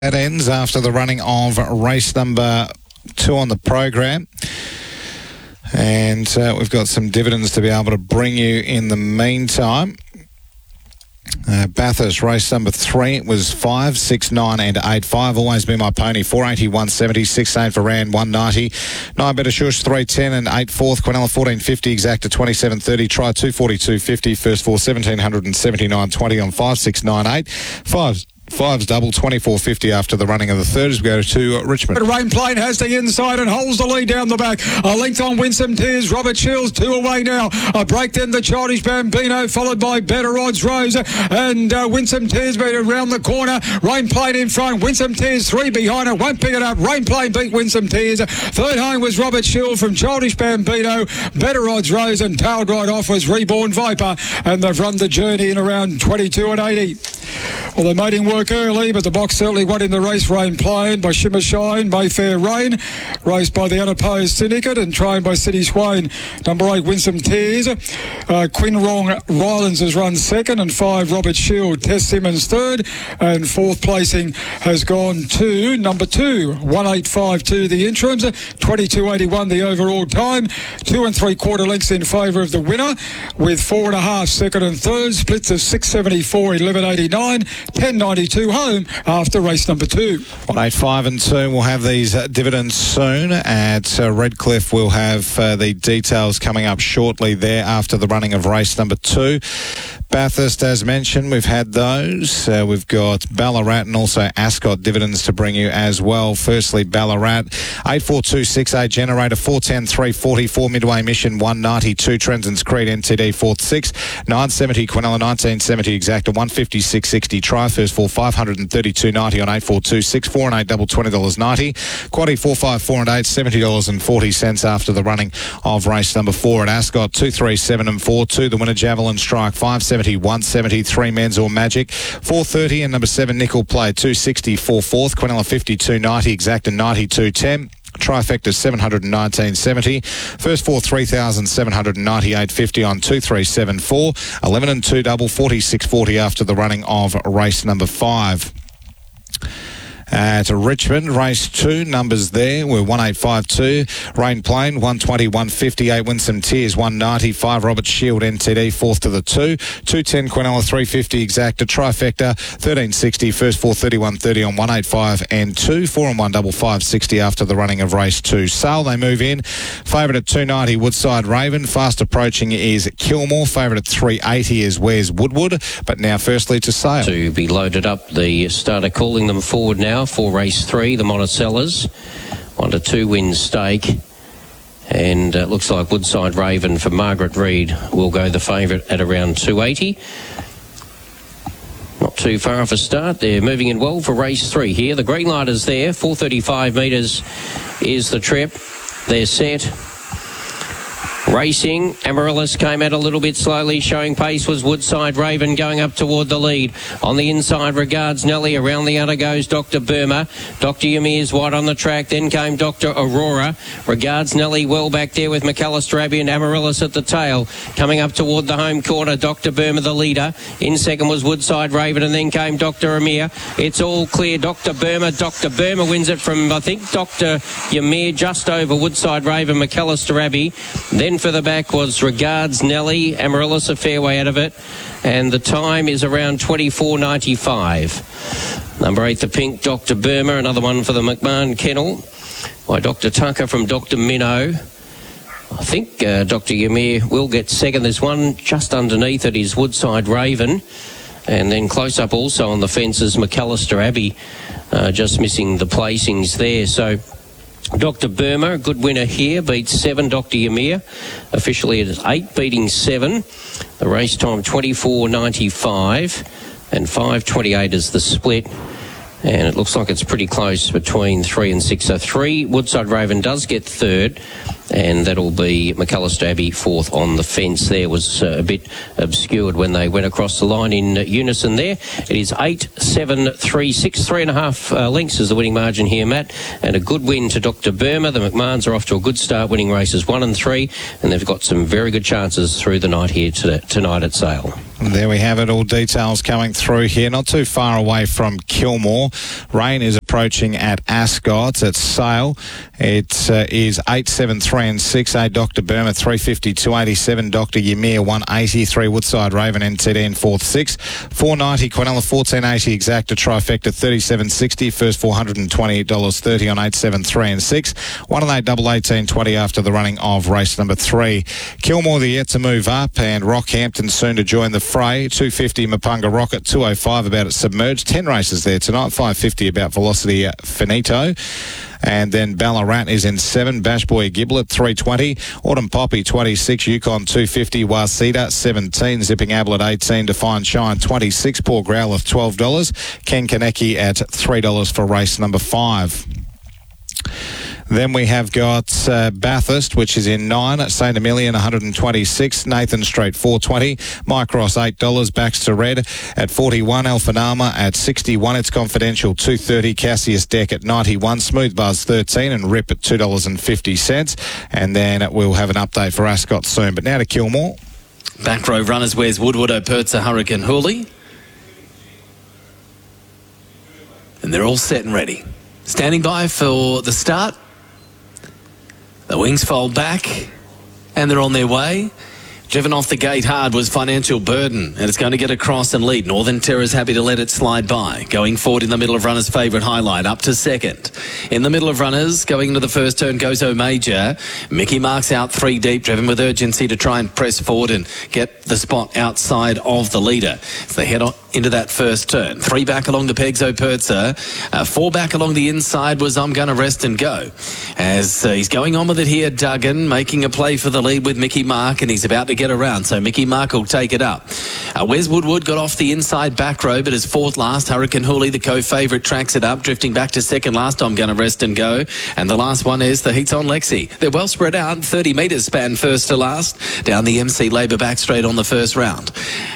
That ends after the running of race number 2 on the program. And we've got some dividends to be able to bring you in the meantime. Bathurst race number 3, it was 5, 6, 9 and 8. 5 always been my pony. 480, 170, 6 8 for Rand, 190. 9 better shush, 310 and 8 fourth. Quinella 1450, exacta 2730. Try 242.50. First 4, 1779.20 on 5, 6, 9, 8. 5's double, 24.50 after the running of the third as we go to Richmond. Rain Plane has the inside and holds the lead down the back. A length on Winsome Tears. Robert Shields 2 away now. A break then the Childish Bambino, followed by Better Odds Rose and Winsome Tears beat around the corner. Rain Plane in front. Winsome Tears 3 behind her. Won't pick it up. Rain Plane beat Winsome Tears. Third home was Robert Shields from Childish Bambino. Better Odds Rose and tailed right off was Reborn Viper, and they've run the journey in around 22 and 80. Well, the mating work early, but the box certainly won in the race. Rain Plane by Shimmer Shine, Mayfair Rain, raced by the unopposed Syndicate and trained by City Swain. Number 8, Winsome Tears. Quinrong Rylands has run second, and 5, Robert Shield. Tess Simmons third, and fourth placing has gone to number 2, 1852 the interims, 22.81 the overall time. 2 3/4 lengths in favour of the winner, with 4.5 second and third, splits of 6.74, 11.89. 10.92 home after race number 2. 185 and 2 will have these dividends soon at Redcliffe. We'll have the details coming up shortly there after the running of race number 2. Bathurst, as mentioned, we've had those. We've got Ballarat and also Ascot dividends to bring you as well. Firstly, Ballarat, 84268 Generator, 410 344 Midway Mission, 192 Trenzon's Creed NTD, 4th 6, 970 Quinella, 1970 Exacta, 156.60 Try. First 4, 532.90 on 842 4 and 8 double, $20.90. Quaddy 454 and 8, $70.40 after the running of race number 4 at Ascot. 2, 3, 7 and 4, 2 the winner Javelin Strike, 570 170, 3 Men's or Magic, 430 and number 7 Nickel Play, 260 4 fourth, Quinella 52.90 Exacta 92.10. Trifecta 719.70. First 4, 3,798.50 on 2374. 11 and 2 double, 46.40 after the running of race number 5. At Richmond, race 2, numbers there were 1852, Rain Plane, 120, 158, Winsome Tears, 190, 5 Robert Shield NTD, 4th to the 2, 210 Quinella, 350 Exacta, Trifecta, 1360, first 4, 31.30 on 185 and 2, 4 and 1 double, 560 after the running of race 2. Sale, they move in. Favourite at 290, Woodside Raven. Fast approaching is Kilmore. Favourite at 380 is Where's Woodward. But now firstly to Sale. To be loaded up, the starter calling them forward now for race 3, the Monticellos. 1 to 2 wins stake. And it looks like Woodside Raven for Margaret Reid will go the favourite at around 280. Not too far off a start. They're moving in well for race 3 here. The green light is there. 435 metres is the trip. They're set. Racing, Amaryllis came out a little bit slowly, showing pace was Woodside Raven going up toward the lead. On the inside, Regards Nelly, around the outer goes Dr. Burma. Dr. Ymir's wide on the track, then came Dr. Aurora. Regards Nelly well back there with McAllister Abbey and Amaryllis at the tail. Coming up toward the home corner, Dr. Burma the leader. In second was Woodside Raven, and then came Dr. Amir. It's all clear, Dr. Burma. Dr. Burma wins it from, I think, Dr. Ymir, just over Woodside Raven, McAllister Abbey. Then for the back was Regards Nelly, Amaryllis a fair way out of it, and the time is around 24.95. Number 8, the pink, Dr. Burma, another one for the McMahon Kennel by Dr. Tucker from Dr. Minnow. I think Dr. Ymir will get second. There's one just underneath it is Woodside Raven, and then close up also on the fences McAllister Abbey, just missing the placings there. So Dr. Burma, a good winner here, beats 7 Dr. Ymir. Officially it is 8, beating 7. The race time 24.95 and 5.28 is the split. And it looks like it's pretty close between 3 and 6. So 3, Woodside Raven does get third. and that'll be McAllister Abbey fourth on the fence. There was a bit obscured when they went across the line in unison there. It is 8-7-3-6, 3.5 lengths is the winning margin here, Matt, and a good win to Dr. Burma. The McMahons are off to a good start, winning races 1 and 3, and they've got some very good chances through the night here tonight at Sale. There we have it, all details coming through here. Not too far away from Kilmore. Rain is approaching at Ascot at Sale. It is 8-7-3-6. 8 Dr. Burma 350, 287. Dr. Ymir 180. 3 Woodside Raven NTD in fourth 6. 490 Quinella 1480 exacta trifecta 3760. First $420.30 on 8-7-3-6. 1 and 8 double 18.20 after the running of race number 3. Kilmore the yet to move up, and Rockhampton soon to join the fray. 250 Mapunga Rocket, 205 about it Submerged. 10 races there tonight. 550 about Velocity Finito. And then Ballarat is in 7. Bashboy Giblet 320. Autumn Poppy 26. Yukon 250. Wasita 17. Zipping Ablett 18. Define Shine 26. Poor Growlith $12. Ken Kaneki at $3 for race number 5. Then we have got Bathurst, which is in 9. St. Emilion, 126. Nathan Street, 420. Mike Ross, $8. Baxter Red at 41. Alphanama at 61. It's Confidential, 230. Cassius Deck at 91. Smooth Buzz, 13. And Rip at $2.50. And then we'll have an update for Ascot soon. But now to Kilmore. Back row runners, where's Woodward, Opertza, Hurricane Hooley. And they're all set and ready. Standing by for the start. The wings fold back, and they're on their way. Driven off the gate hard was Financial Burden, and it's going to get across and lead. Northern Terror's happy to let it slide by. Going forward in the middle of runners' favourite Highlight, up to second. In the middle of runners, going into the first turn, goes Major. Mickey Mark's out 3 deep, driven with urgency to try and press forward and get the spot outside of the leader. So they head on into that first turn. 3 back along the pegs, Opertza. 4 back along the inside was I'm Gonna Rest and Go. As he's going on with it here, Duggan, making a play for the lead with Mickey Mark, and he's about to get around, so Mickey Mark will take it up. Wes Woodward got off the inside back row, but is fourth last. Hurricane Hooley, the co-favourite, tracks it up, drifting back to second last. I'm Gonna Rest and Go. And the last one is the Heats on Lexi. They're well spread out, 30 metres span first to last. Down the MC Labour back straight on the first round.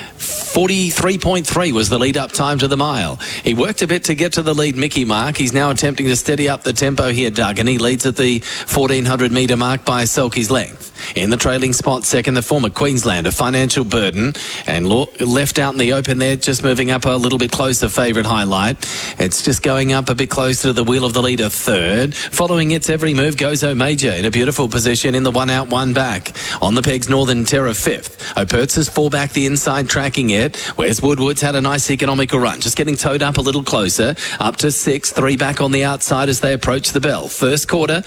43.3 was the lead-up time to the mile. He worked a bit to get to the lead, Mickey Mark. He's now attempting to steady up the tempo here, Doug, and he leads at the 1,400-metre mark by Selkie's length. In the trailing spot, second, the former Queenslander, Financial Burden, and left out in the open there, just moving up a little bit closer, favourite Highlight. It's just going up a bit closer to the wheel of the leader, third. Following its every move goes Major in a beautiful position in the 1 out, 1 back. On the pegs, Northern Terror, fifth. Opertza's 4 back the inside, tracking it. Whereas Woodward's had a nice economical run, just getting towed up a little closer, up to 6, 3 back on the outside as they approach the bell. First quarter,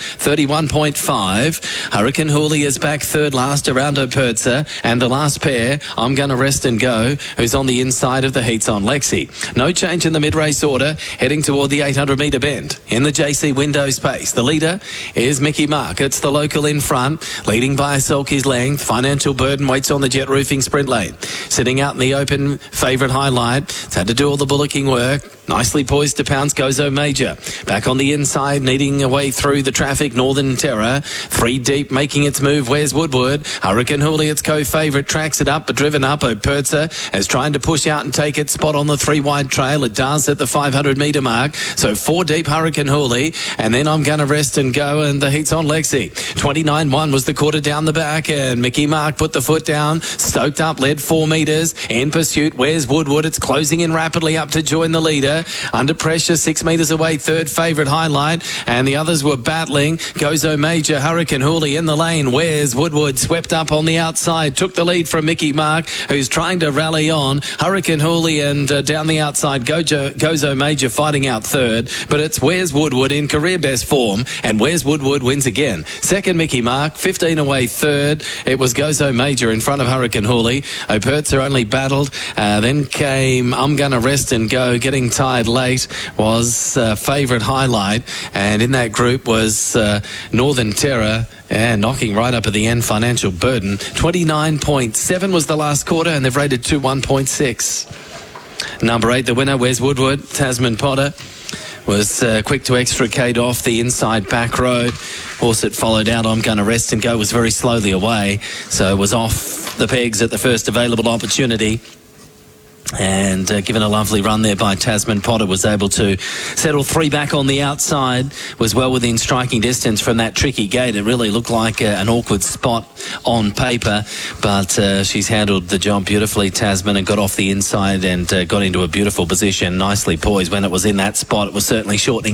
31.5. Hurricane Hooley is back third last around Opertza, and the last pair, I'm Gonna Rest and Go, who's on the inside of the Heats on Lexi. No change in the mid-race order, heading toward the 800-metre bend. In the JC window space, the leader is Mickey Mark. It's the local in front, leading by Selkie's length. Financial Burden waits on the jet roofing sprint lane. Sitting out in the open, favourite Highlight. It's had to do all the bullocking work. Nicely poised to pounce goes Major. Back on the inside, needing a way through the traffic, Northern Terror. 3 deep, making its move. Where's Woodward? Hurricane Hooley, its co-favourite, tracks it up, but driven up. Opertza is trying to push out and take its spot on the 3 wide trail. It does at the 500-metre mark. So 4 deep, Hurricane Hooley, and then I'm Gonna Rest and Go, and the Heat's on Lexi. 29.1 was the quarter down the back, and Mickey Mark put the foot down, stoked up, led 4 metres. In pursuit, where's Woodward? It's closing in rapidly up to join the leader. Under pressure, 6 metres away, third favourite Highlight, and the others were battling. Goes Major, Hurricane Hooley in the lane. Where's Woodward? Swept up on the outside, took the lead from Mickey Mark, who's trying to rally on. Hurricane Hooley and down the outside, goes Major fighting out third, but it's Where's Woodward in career best form, and Where's Woodward wins again. Second, Mickey Mark, 15 away third. It was Goes Major in front of Hurricane Hooley. Opertza only battled. Then came I'm Gonna Rest and Go, getting tired late, was favourite Highlight, and in that group was Northern Terror, and knocking right up at the end, Financial Burden. 29.7 was the last quarter, and they've rated 21.6. Number 8, the winner, Wes Woodward, Tasman Potter, was quick to extricate off the inside back road. Horse that followed out, I'm Gonna Rest and Go, was very slowly away, so was off the pegs at the first available opportunity. And given a lovely run there by Tasman Potter, was able to settle 3 back on the outside, was well within striking distance from that tricky gate. It really looked like an awkward spot on paper, but she's handled the job beautifully, Tasman, and got off the inside and got into a beautiful position, nicely poised. When it was in that spot, it was certainly shortening